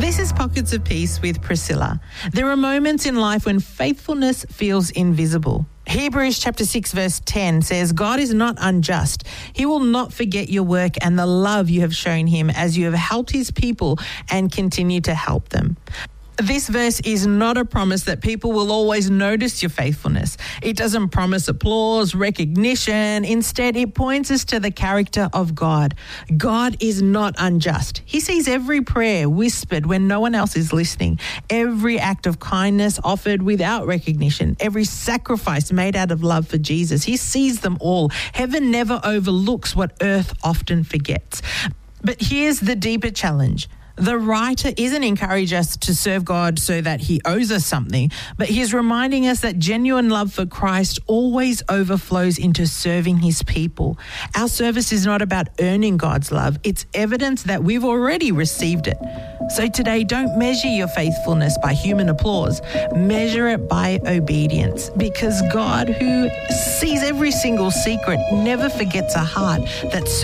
This is Pockets of Peace with Priscilla. There are moments in life when faithfulness feels invisible. Hebrews chapter 6 verse 10 says, God is not unjust. He will not forget your work and the love you have shown him as you have helped his people and continue to help them. This verse is not a promise that people will always notice your faithfulness. It doesn't promise applause, recognition. Instead, it points us to the character of God. God is not unjust. He sees every prayer whispered when no one else is listening, every act of kindness offered without recognition, every sacrifice made out of love for Jesus. He sees them all. Heaven never overlooks what earth often forgets. But here's the deeper challenge. The writer isn't encouraging us to serve God so that he owes us something, but he's reminding us that genuine love for Christ always overflows into serving his people. Our service is not about earning God's love. It's evidence that we've already received it. So today, don't measure your faithfulness by human applause. Measure it by obedience, because God, who sees every single secret, never forgets a heart that serves